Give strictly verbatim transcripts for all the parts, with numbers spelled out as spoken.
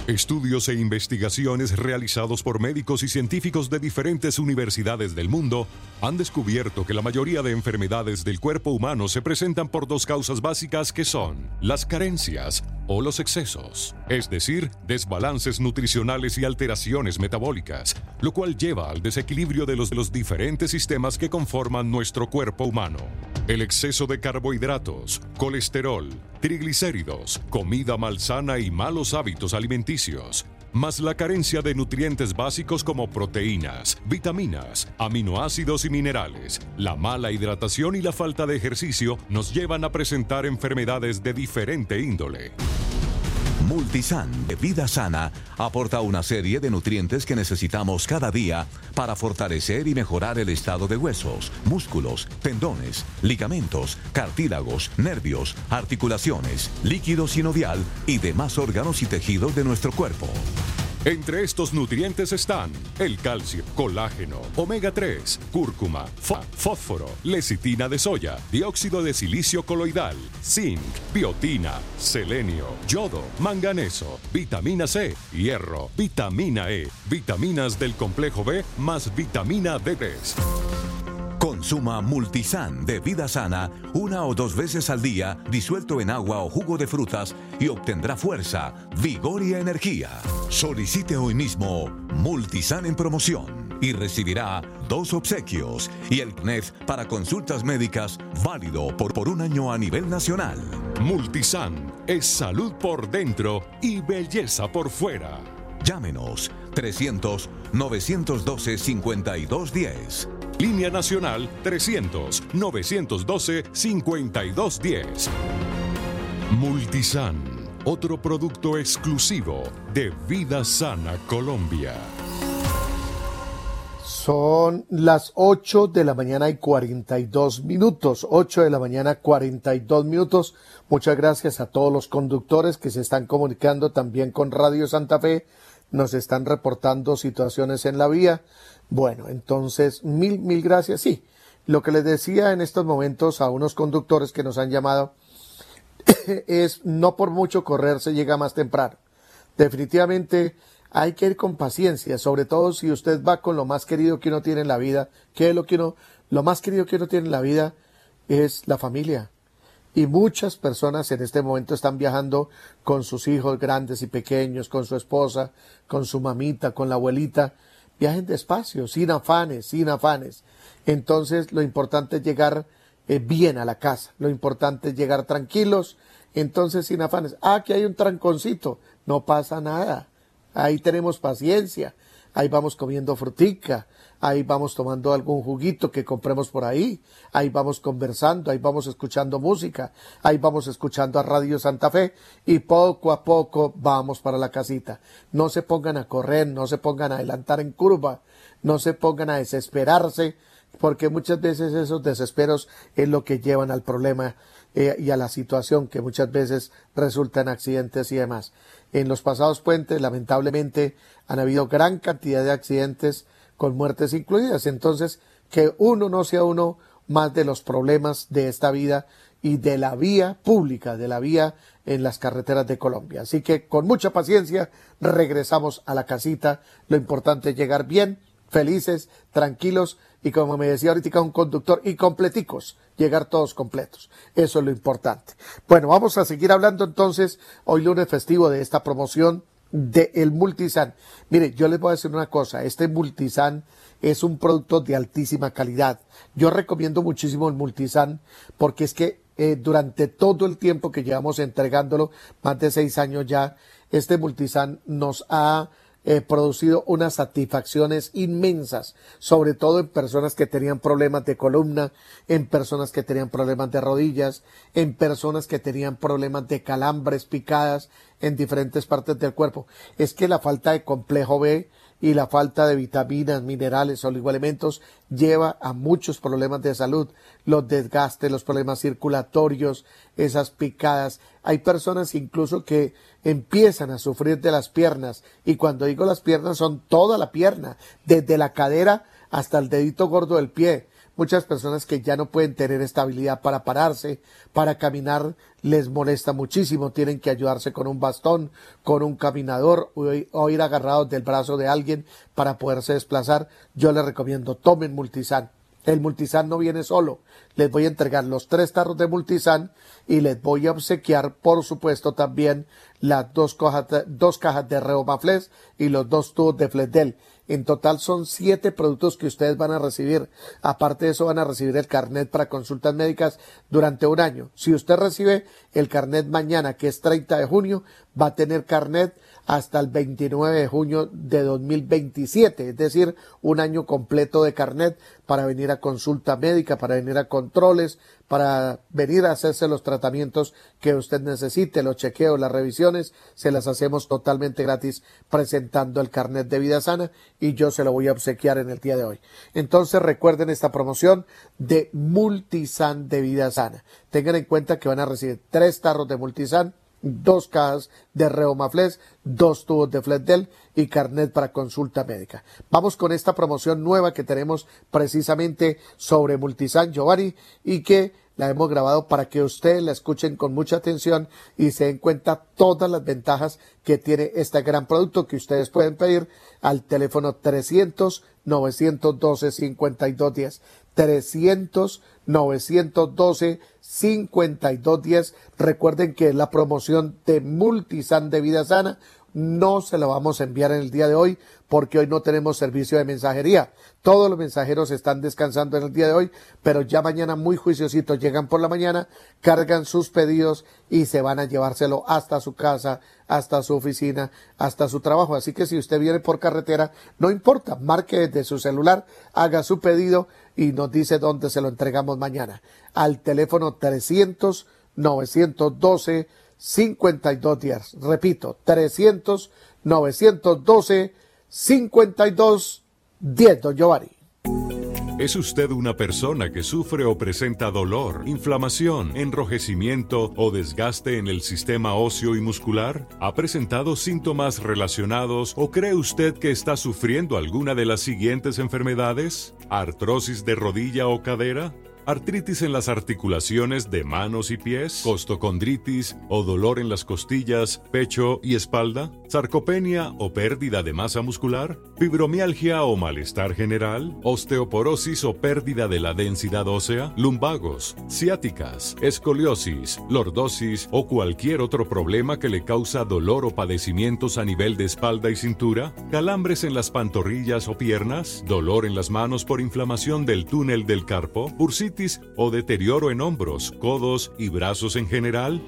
Estudios e investigaciones realizados por médicos y científicos de diferentes universidades del mundo han descubierto que la mayoría de enfermedades del cuerpo humano se presentan por dos causas básicas que son las carencias o los excesos, es decir, desbalances nutricionales y alteraciones metabólicas, lo cual lleva al desequilibrio de los, de los diferentes sistemas que conforman nuestro cuerpo humano. El exceso de carbohidratos, colesterol, triglicéridos, comida malsana y malos hábitos alimenticios, más la carencia de nutrientes básicos como proteínas, vitaminas, aminoácidos y minerales, la mala hidratación y la falta de ejercicio nos llevan a presentar enfermedades de diferente índole. Multisan de Vida Sana aporta una serie de nutrientes que necesitamos cada día para fortalecer y mejorar el estado de huesos, músculos, tendones, ligamentos, cartílagos, nervios, articulaciones, líquido sinovial y demás órganos y tejidos de nuestro cuerpo. Entre estos nutrientes están el calcio, colágeno, omega tres, cúrcuma, fo- fósforo, lecitina de soya, dióxido de silicio coloidal, zinc, biotina, selenio, yodo, manganeso, vitamina C, hierro, vitamina E, vitaminas del complejo B más vitamina D tres. Consuma Multisan de Vida Sana una o dos veces al día, disuelto en agua o jugo de frutas, y obtendrá fuerza, vigor y energía. Solicite hoy mismo Multisan en promoción y recibirá dos obsequios y el internet para consultas médicas válido por, por un año a nivel nacional. Multisan es salud por dentro y belleza por fuera. Llámenos trescientos, novecientos doce, cincuenta y dos diez. Línea Nacional trescientos, novecientos doce, cincuenta y dos diez. Multisan, otro producto exclusivo de Vida Sana Colombia. Son las ocho de la mañana y cuarenta y dos minutos. ocho de la mañana, cuarenta y dos minutos. Muchas gracias a todos los conductores que se están comunicando también con Radio Santa Fe. Nos están reportando situaciones en la vía. Bueno, entonces, mil, mil gracias. Sí, lo que les decía en estos momentos a unos conductores que nos han llamado es no por mucho correr se llega más temprano. Definitivamente hay que ir con paciencia, sobre todo si usted va con lo más querido que uno tiene en la vida. ¿Qué es lo que uno, lo más querido que uno tiene en la vida? Es la familia. Y muchas personas en este momento están viajando con sus hijos grandes y pequeños, con su esposa, con su mamita, con la abuelita. Viajen despacio, sin afanes, sin afanes. Entonces lo importante es llegar eh, bien a la casa, lo importante es llegar tranquilos, entonces sin afanes. Ah, que hay un tranconcito, no pasa nada, ahí tenemos paciencia, ahí vamos comiendo frutica, ahí vamos tomando algún juguito que compremos por ahí, ahí vamos conversando, ahí vamos escuchando música, ahí vamos escuchando a Radio Santa Fe y poco a poco vamos para la casita. No se pongan a correr, no se pongan a adelantar en curva, no se pongan a desesperarse, porque muchas veces esos desesperos es lo que llevan al problema eh, y a la situación que muchas veces resulta en accidentes y demás. En los pasados puentes, lamentablemente, han habido gran cantidad de accidentes con muertes incluidas. Entonces, que uno no sea uno más de los problemas de esta vida y de la vía pública, de la vía en las carreteras de Colombia. Así que con mucha paciencia regresamos a la casita. Lo importante es llegar bien, felices, tranquilos y, como me decía ahorita un conductor, y completicos, llegar todos completos. Eso es lo importante. Bueno, vamos a seguir hablando entonces hoy lunes festivo de esta promoción de el Multisan. Mire, yo les voy a decir una cosa, este Multisan es un producto de altísima calidad. Yo recomiendo muchísimo el Multisan porque es que eh, durante todo el tiempo que llevamos entregándolo, más de seis años ya, este Multisan nos ha eh, producido unas satisfacciones inmensas, sobre todo en personas que tenían problemas de columna, en personas que tenían problemas de rodillas, en personas que tenían problemas de calambres, picadas en diferentes partes del cuerpo. Es que la falta de complejo B y la falta de vitaminas, minerales, oligoelementos lleva a muchos problemas de salud, los desgastes, los problemas circulatorios, esas picadas. Hay personas incluso que empiezan a sufrir de las piernas, y cuando digo las piernas son toda la pierna, desde la cadera hasta el dedito gordo del pie. muchas personas que ya no pueden tener estabilidad para pararse, para caminar, les molesta muchísimo, tienen que ayudarse con un bastón, con un caminador o, o ir agarrados del brazo de alguien para poderse desplazar. Yo les recomiendo, tomen Multisan. El Multisan no viene solo, les voy a entregar los tres tarros de Multisan y les voy a obsequiar, por supuesto, también las dos cajas de, dos cajas de Reumaflex y los dos tubos de Flexdel. En total son siete productos que ustedes van a recibir. Aparte de eso, van a recibir el carnet para consultas médicas durante un año. Si usted recibe el carnet mañana, que es treinta de junio, va a tener carnet hasta el veintinueve de junio de dos mil veintisiete, es decir, un año completo de carnet para venir a consulta médica, para venir a controles, para venir a hacerse los tratamientos que usted necesite, los chequeos, las revisiones, se las hacemos totalmente gratis presentando el carnet de Vida Sana y yo se lo voy a obsequiar en el día de hoy. Entonces recuerden esta promoción de Multisan de Vida Sana. Tengan en cuenta que van a recibir tres tarros de Multisan, dos cajas de Reumaflex, dos tubos de Flexdel y carnet para consulta médica. Vamos con esta promoción nueva que tenemos precisamente sobre Multisan, Giovanni, y que la hemos grabado para que ustedes la escuchen con mucha atención y se den cuenta todas las ventajas que tiene este gran producto que ustedes pueden pedir al teléfono trescientos, novecientos doce, cincuenta y dos diez. trescientos, novecientos doce, cincuenta y dos diez. Recuerden que la promoción de Multisan de Vida Sana no se la vamos a enviar en el día de hoy porque hoy no tenemos servicio de mensajería. Todos los mensajeros están descansando en el día de hoy, pero ya mañana muy juiciositos llegan por la mañana, cargan sus pedidos y se van a llevárselo hasta su casa, hasta su oficina, hasta su trabajo. Así que si usted viene por carretera, no importa, marque desde su celular, haga su pedido y nos dice dónde se lo entregamos mañana. Al teléfono trescientos, novecientos doce, cincuenta y dos diez. Repito, trescientos, novecientos doce, cincuenta y dos diez, don Giovanni. ¿Es usted una persona que sufre o presenta dolor, inflamación, enrojecimiento o desgaste en el sistema óseo y muscular? ¿Ha presentado síntomas relacionados o cree usted que está sufriendo alguna de las siguientes enfermedades? ¿Artrosis de rodilla o cadera? ¿Artritis en las articulaciones de manos y pies? ¿Costocondritis o dolor en las costillas, pecho y espalda? ¿Sarcopenia o pérdida de masa muscular? ¿Fibromialgia o malestar general? ¿Osteoporosis o pérdida de la densidad ósea? ¿Lumbagos, ciáticas, escoliosis, lordosis o cualquier otro problema que le causa dolor o padecimientos a nivel de espalda y cintura? ¿Calambres en las pantorrillas o piernas? ¿Dolor en las manos por inflamación del túnel del carpo? ¿Bursitis o deterioro en hombros, codos y brazos en general?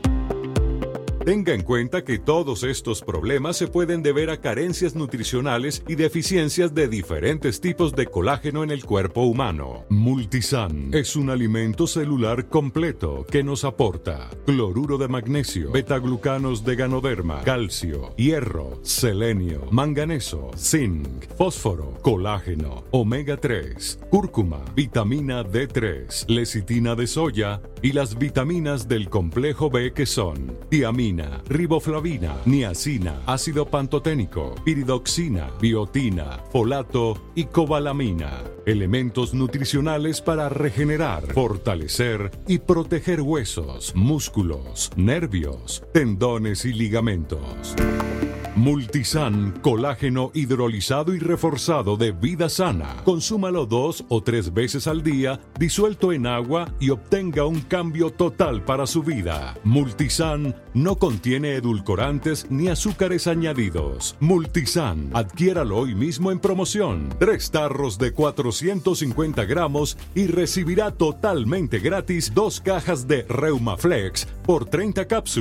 Tenga en cuenta que todos estos problemas se pueden deber a carencias nutricionales y deficiencias de diferentes tipos de colágeno en el cuerpo humano. Multisan es un alimento celular completo que nos aporta cloruro de magnesio, betaglucanos de ganoderma, calcio, hierro, selenio, manganeso, zinc, fósforo, colágeno, omega tres, cúrcuma, vitamina D tres, lecitina de soya y las vitaminas del complejo B que son tiamina, riboflavina, niacina, ácido pantoténico, piridoxina, biotina, folato y cobalamina. Elementos nutricionales para regenerar, fortalecer y proteger huesos, músculos, nervios, tendones y ligamentos. Multisan, colágeno hidrolizado y reforzado de Vida Sana. Consúmalo dos o tres veces al día, disuelto en agua y obtenga un cambio total para su vida. Multisan no contiene edulcorantes ni azúcares añadidos. Multisan, adquiéralo hoy mismo en promoción. Tres tarros de cuatrocientos cincuenta gramos y recibirá totalmente gratis dos cajas de Reumaflex por treinta cápsulas.